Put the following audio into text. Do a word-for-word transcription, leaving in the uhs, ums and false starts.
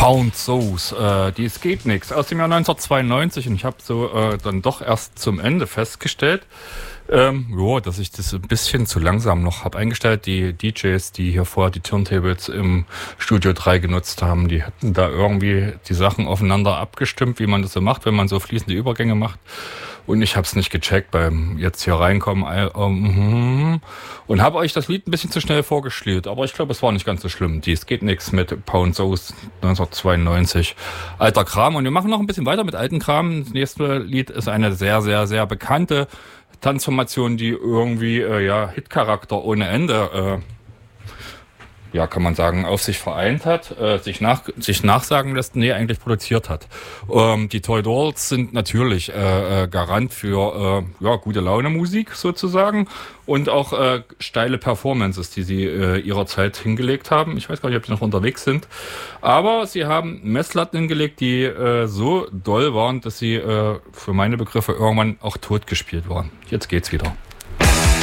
Pound Sauce, äh, die Es geht nix, aus dem Jahr neunzehnhundertzweiundneunzig, und ich habe so äh, dann doch erst zum Ende festgestellt, ähm, jo, dass ich das ein bisschen zu langsam noch habe eingestellt. Die D Js, die hier vorher die Turntables im Studio drei genutzt haben, die hatten da irgendwie die Sachen aufeinander abgestimmt, wie man das so macht, wenn man so fließende Übergänge macht. Und ich habe es nicht gecheckt beim jetzt hier reinkommen äh, um, und habe euch das Lied ein bisschen zu schnell vorgespielt. Aber ich glaube, es war nicht ganz so schlimm. Die Es geht nix mit Pound Sauce neunzehnhundertzweiundneunzig. Alter Kram. Und wir machen noch ein bisschen weiter mit alten Kram. Das nächste Lied ist eine sehr, sehr, sehr bekannte Tanzformation, die irgendwie äh, ja Hitcharakter ohne Ende äh, ja, kann man sagen, auf sich vereint hat, äh, sich nach sich nachsagen lässt, nee, eigentlich produziert hat. Ähm, die Toy Dolls sind natürlich äh, äh, Garant für äh, ja, gute Laune Musik sozusagen und auch äh, steile Performances, die sie äh, ihrer Zeit hingelegt haben. Ich weiß gar nicht, ob die noch unterwegs sind, aber sie haben Messlatten hingelegt, die äh, so doll waren, dass sie äh, für meine Begriffe irgendwann auch tot gespielt waren. Jetzt geht's wieder.